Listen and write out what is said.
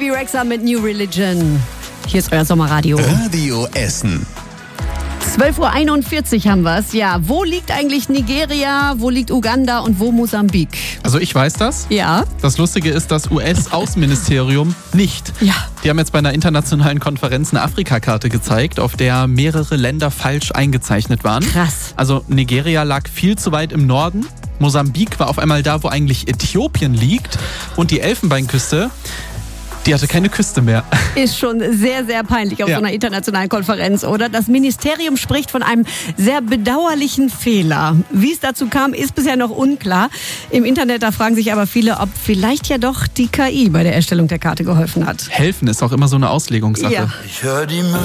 Bibi Rexha mit New Religion. Hier ist euer Sommerradio. Radio Essen. 12.41 Uhr haben wir es. Ja, wo liegt eigentlich Nigeria, wo liegt Uganda und wo Mosambik? Also ich weiß das. Ja. Das Lustige ist, das US-Außenministerium nicht. Ja. Die haben jetzt bei einer internationalen Konferenz eine Afrikakarte gezeigt, auf der mehrere Länder falsch eingezeichnet waren. Krass. Also Nigeria lag viel zu weit im Norden. Mosambik war auf einmal da, wo eigentlich Äthiopien liegt. Und die Elfenbeinküste, die hatte keine Küste mehr. Ist schon sehr, sehr peinlich auf so einer internationalen Konferenz, oder? Das Ministerium spricht von einem sehr bedauerlichen Fehler. Wie es dazu kam, ist bisher noch unklar. Im Internet, da fragen sich aber viele, ob vielleicht ja doch die KI bei der Erstellung der Karte geholfen hat. Helfen ist auch immer so eine Auslegungssache. Ja. Ich hör die